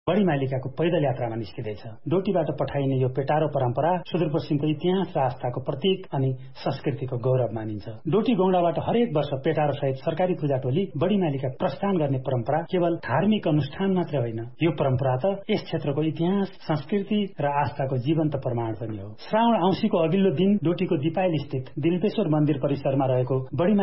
बढी मालिकाको पैदल यात्रामा निस्किँदैछ। डोटीबाट पठाइने यो पेटारो परम्परा सुदूरपश्चिमको इतिहास र आस्थाको प्रतीक अनि संस्कृतिको गौरव मानिन्छ। डोटी गौंडाबाट हरेक वर्ष पेटारो सहित सरकारी पूजा टोली बढी मालिका प्रस्थान गर्ने परम्परा केवल धार्मिक अनुष्ठान मात्र होइन, यो परम्परा त यस क्षेत्रको इतिहास, संस्कृति र आस्थाको जीवन्त प्रमाण पनि हो। श्रावण औँसीको अघिल्लो दिन डोटीको दिपायल स्थित दिलपेश्वर मन्दिर परिसरमा रहेको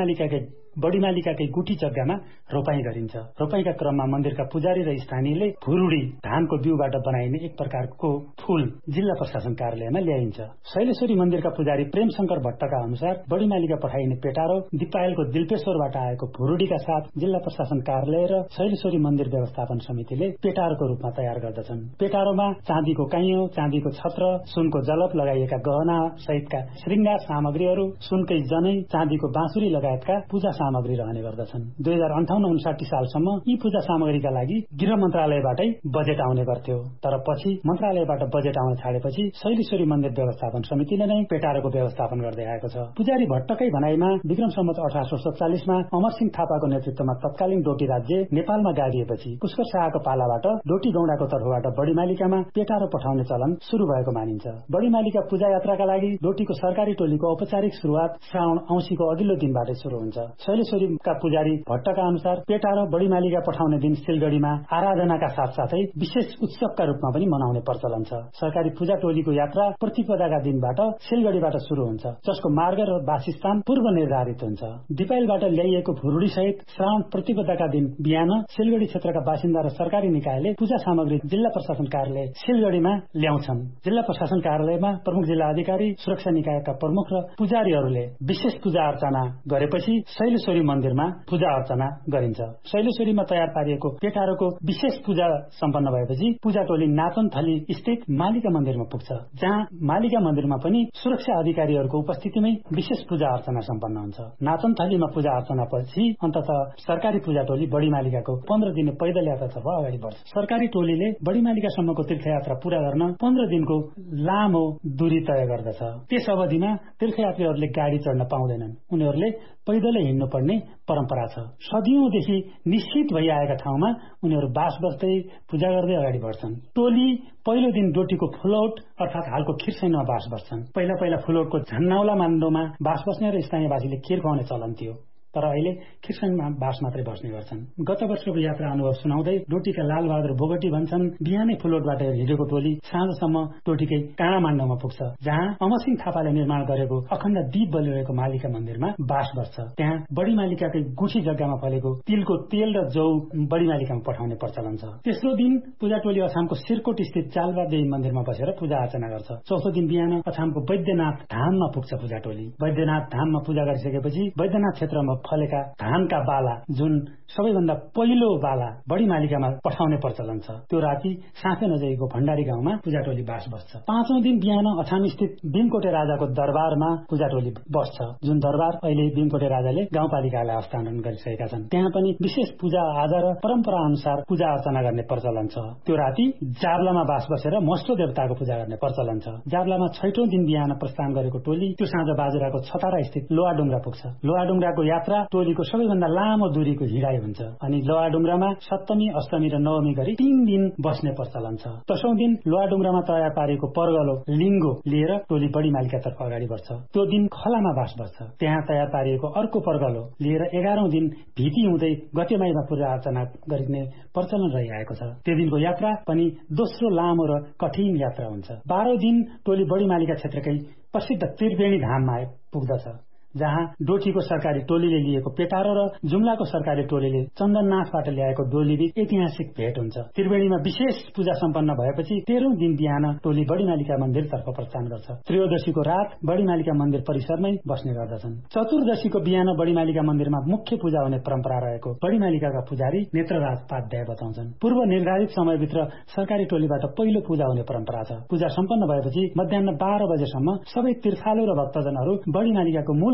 बढी मालिकाकै गुठी जग्गामा रोपाई गरिन्छ। रोपाईका क्रममा मन्दिरका पुजारी र स्थानीयले फुरुडी धानको बिउबाट बनाइने एक प्रकारको फूल जिल्ला प्रशासन कार्यालयमा ल्याइन्छ। शैलेश्वरी मन्दिरका पुजारी प्रेम शंकर भट्टका अनुसार बढी मालिका पठाइने पेटारो दिपायलको दिलपेश्वरबाट आएको फुरुडीका साथ जिल्ला प्रशासन कार्यालय र शैलेश्वरी मन्दिर व्यवस्थापन समितिले पेटारोको रूपमा तयार गर्दछन्। पेटारोमा चाँदीको काइयो, चाँदीको छत्र, सुनको जलप लगाइएका गहना सहितका श्रृंगार सामग्रीहरू, सुनकै जनै, चाँदीको बाँसुरी लगायतका पूजा सामग्री रहने गर्दछन्। 2058-59 सालसम्म यी पूजा सामग्रीका लागि गृह मन्त्रालयबाटै बजेट आउने गर्थ्यो, तर पछि मन्त्रालयबाट बजेट आउन छाडेपछि शैलेश्वरी मन्दिर व्यवस्थापन समितिले नै पेटारोको व्यवस्थापन गर्दै आएको छ। पुजारी भट्टकै भनाइमा विक्रम सम्वत 1847 मा अमरसिंह थापाको नेतृत्वमा तत्कालीन डोटी राज्य नेपालमा गाडिएपछि पुष्कर शाहको पालाबाट डोटी गौंडाको तर्फबाट बढी मालिकामा पेटारो पठाउने चलन शुरू भएको मानिन्छ। बढी मालिका पूजा यात्राका लागि डोटीको सरकारी टोलीको औपचारिक शुरूआत श्रावण औँसीको अघिल्लो दिनबाटै शुरू हुन्छ। शैलेश्वरीका पुजारी भट्टका अनुसार पेटारो बढी मालिका पठाउने दिन सिलगढीमा आराधनाका साथसाथै विशेष उत्सवका रूपमा पनि मनाउने प्रचलन छ। सरकारी पूजा टोलीको यात्रा प्रतिपदाका दिनबाट सिलगढीबाट शुरू हुन्छ, जसको मार्ग र वासस्थान पूर्व निर्धारित हुन्छ। दिपायलबाट ल्याइएको फुरुडी सहित श्रावण प्रतिपदाका दिन बिहान सिलगढी क्षेत्रका बासिन्दा र सरकारी निकायले पूजा सामग्री जिल्ला प्रशासन कार्यालय सिलगढीमा ल्याउँछन्। जिल्ला प्रशासन कार्यालयमा प्रमुख जिल्ला अधिकारी, सुरक्षा निकायका प्रमुख र पुजारीहरूले विशेष पूजा अर्चना गरेपछि शैलेश्वरी मन्दिरमा पूजा अर्चना गरिन्छ। शैलेश्वरीमा तयार पारिएको पेटारोको विशेष पूजा सम्पन्न भएपछि पूजा टोली नाचनथली स्थित मालिका मन्दिरमा पुग्छ, जहाँ मालिका मन्दिरमा पनि सुरक्षा अधिकारीहरूको उपस्थितिमै विशेष पूजा अर्चना सम्पन्न हुन्छ। नाचनथलीमा पूजा अर्चना पछि अन्ततः सरकारी पूजा टोली बढी मालिकाको 15 दिने पैदल यात्रातर्फ अगाडि बढ्छ। सरकारी टोलीले बढी मालिकासम्मको तीर्थयात्रा पूरा गर्न 15 दिनको लामो दूरी तय गर्दछ। त्यस अवधिमा तीर्थयात्रीहरूले गाडी चढ्न पाउँदैनन्, उनीहरूले पैदलै हिँड्नुपर्ने परम्परा छ। सदियौंदेखि निश्चित भइआएका ठाउँमा उनीहरू बास बस्दै पूजा गर्दै अगाडि बढ्छन्। टोली पहिलो दिन डोटीको फुलौट अर्थात हालको खिरसैनमा बास बस्छन्। पहिला फुलौटको झन्नाउला माण्डोमा बास बस्ने र स्थानीयवासीले खिर खुवाउने चलन थियो, तर अहिले खिरसैनमा बास मात्रै बस्ने गर्छन्। गत वर्षको यात्रा अनुभव सुनाउँदै डोटीका लालबहादुर बोगटी भन्छन्, बिहानै फुलौटबाट हिँडेको टोली साँझसम्म डोटीकै काँडा माण्डोमा पुग्छ, जहाँ अमरसिंह थापाले निर्माण गरेको अखण्ड दीप बलिरहेको मालिका मन्दिरमा बास बस्छ। त्यहाँ बढी मालिकाकै गुठी जग्गामा फलेको तिलको तेल र जौ बढी मालिकामा पठाउने प्रचलन छ। तेस्रो दिन पूजा टोली अछामको सिरकोट स्थित चालबा देवी मन्दिरमा बसेर पूजा अर्चना गर्छ। चौथो दिन बिहान अछामको वैद्यनाथ धाममा पुग्छ पूजा टोली। वैद्यनाथ धाममा पूजा गरिसकेपछि वैद्यनाथ क्षेत्रमा फलेका धानका बाला, जुन सबैभन्दा पहिलो बाला बढी मालिकामा पठाउने प्रचलन छ, त्यो राति साँचे नजिकको भण्डारी गाउँमा पूजा टोली बास बस्छ। पाँचौं दिन बिहान अछाम स्थित भीमकोटे राजाको दरबारमा पूजा टोली बस्छ, जुन दरबार अहिले भीमकोटे राजाले गाउँपालिकालाई हस्तान्तरण गरिसकेका छन्। त्यहाँ पनि विशेष पूजा आजा र परम्परा अनुसार पूजा अर्चना गर्ने प्रचलन छ। त्यो राति जाब्लामा बास बसेर मस्टो देवताको पूजा गर्ने प्रचलन छ। जाब्लामा 6औं दिन बिहान प्रस्थान गरेको टोली त्यो साँझ बाजुराको छतारा स्थित लोहाडुङ्ग्रा पुग्छ। लोहाडुङ्ग्राको यात्रा टोलीको सबैभन्दा लामो दूरीको हिँडाइ हुन्छ अनि लोहाडुङ्ग्रामा सप्तमी, अष्टमी र नवमी गरी 3 दिन बस्ने प्रचलन छ। 10औं दिन लोहाडुङ्ग्रामा तयार पारेको परगलो लिङ्गो लिएर टोली बढी मालिकातर्फ अगाडि बढ्छ। त्यो दिन खलामा बास बस्छ। त्यहाँ तयार पारिएको अर्को परगलो लिएर 11औं दिन भिटी हुँदै गतेमाईमा पूजा अर्चना गरिने प्रचलन रहिआएको छ। त्यो दिनको यात्रा पनि दोस्रो लामो र कठिन यात्रा हुन्छ। 12औं दिन टोली बढी मालिका क्षेत्रकै प्रसिद्ध त्रिवेणी धाममा पुग्दछ, जहाँ डोटीको सरकारी टोलीले लिएको पेटारो र जुम्लाको सरकारी टोलीले चन्दननाथबाट ल्याएको डोलीबीच ऐतिहासिक भेट हुन्छ। त्रिवेणीमा विशेष पूजा सम्पन्न भएपछि 13औं दिन बिहान टोली बढी मालिका मन्दिरतर्फ प्रस्थान गर्छ। त्रयोदशीको रात बढी मालिका मन्दिर परिसरमै बस्ने गर्दछन्। चतुर्दशीको बिहान बढी मालिका मन्दिरमा मुख्य पूजा हुने परम्परा रहेको बढी मालिकाका पुजारी नेत्रराज पाध्याय बताउँछन्। पूर्व निर्धारित समयभित्र सरकारी टोलीबाट पहिलो पूजा हुने परम्परा छ। पूजा सम्पन्न भएपछि मध्याह्न 12 बजेसम्म सबै तीर्थालु र भक्तजनहरू बढी मालिकाको मूल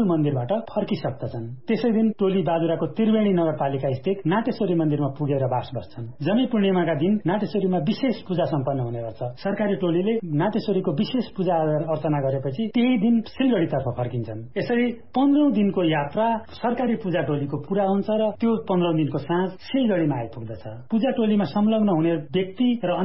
मूल मन्दिरबाट फर्किसक्दछन्। त्यसै दिन टोली बाजुराको त्रिवेणी नगरपालिका स्थित नाटेश्वरी मन्दिरमा पुगेर बास बस्छन्। जनै पूर्णिमाका दिन नाटेश्वरीमा विशेष पूजा सम्पन्न हुने गर्छ। सरकारी टोलीले नाटेश्वरीको विशेष पूजा अर्चना गरेपछि त्यही दिन सिलगढीतर्फ फर्किन्छन्। यसरी 15औं दिनको यात्रा सरकारी पूजा टोलीको पूरा हुन्छ र त्यो 15औं दिनको साँझ सिलगढीमा आइपुग्दछ। पूजा टोलीमा संलग्न हुने व्यक्ति र